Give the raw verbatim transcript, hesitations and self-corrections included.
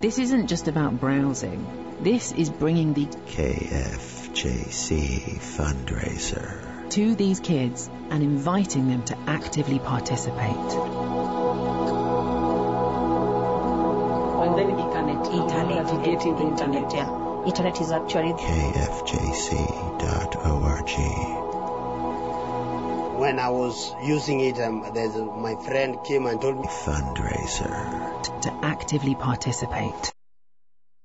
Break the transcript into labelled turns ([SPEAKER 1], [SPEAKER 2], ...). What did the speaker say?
[SPEAKER 1] This isn't just about browsing. This is bringing the
[SPEAKER 2] K F J C fundraiser
[SPEAKER 1] to these kids and inviting them to actively participate.
[SPEAKER 3] And then internet,
[SPEAKER 4] internet,
[SPEAKER 3] navigating the internet.
[SPEAKER 4] Yeah. Internet is actually
[SPEAKER 2] K F J C dot org.
[SPEAKER 5] When I was using it, um, there's a, my friend came and told me
[SPEAKER 2] fundraiser
[SPEAKER 1] to actively participate.